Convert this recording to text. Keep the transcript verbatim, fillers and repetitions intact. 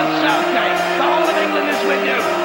Southgate. The whole of England is with you.